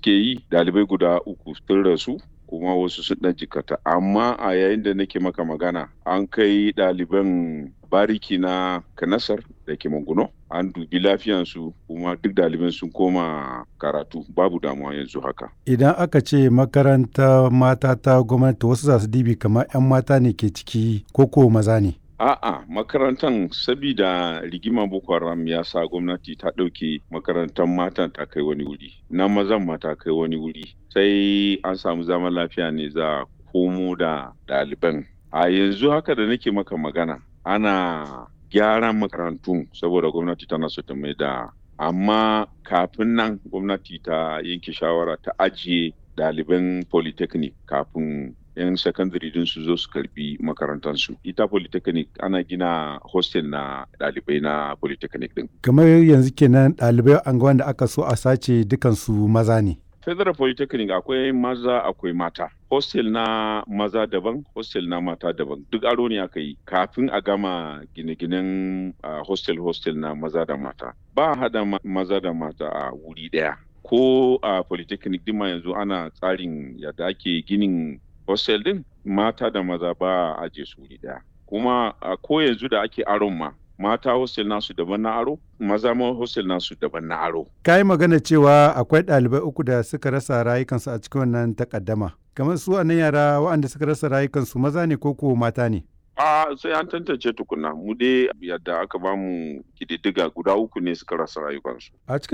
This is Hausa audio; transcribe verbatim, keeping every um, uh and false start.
suke yi ɗalibai guda uku sun rasu kuma wasu sun ɗan jikata. Amma a yayin da nake maka magana an kai ɗaliban bariki na Kanasar da ke Manguno an dubi lafiyansu kuma duk ɗaliban sun koma karatu babu damuwa yanzu haka. Idan aka ce makaranta mata ta gwamnati wasu za su dibi kamar 'yan mata ne ke ciki ko ko maza ne? A'a, makarantar sabida rigima Boko Haram ya sa gwamnati ta ɗauke makarantar matan ta kai wani wuri, na mazan ma ta kai wani wuri. Sai an samu zaman lafiya ne za a komo da ɗaliban. A yanzu haka da nake maka magana, ana gyaran makarantun saboda gwamnati tana so ta mai da. Amma kafin nan gwamnati ta yanke shawara ta ajiye ɗaliban polytechnic kafin 'yan secondary din su zo su karbi makarantarsu. Ita polytechnic ana gina hostel na ɗalibai na polytechnic din. Kamar yanzu kenan ɗalibai an ga wanda aka so a sace dukansu maza ne. Federal Polytechnic akwai maza akwai mata. Hostel na maza daban, hostel na mata daban. Duk aro ne aka yi kafin a gama gine-ginen uh, hostel hostel na maza da mata. Ba hada ma maza da mata a wuri ɗaya. Ko a uh, Polytechnic din ma yanzu ana tsarin yadda ake ginin hostel din mata da maza ba a aje su wuri daya kuma a ko yanzu da ake aron ma mata hostel nasu daban na aro maza ma hostel nasu daban na aro. Ka yi magana cewa akwai ɗalibai uku da suka rasa rayukansu a cikin wannan takaddama kamar su nan yara waɗanda suka rasa rayukansu maza ne ko ko mata ne? A sai an tantance tukuna mu dai yadda aka bamu kididdiga guda uku ne suka rasa rayukansu. A cikin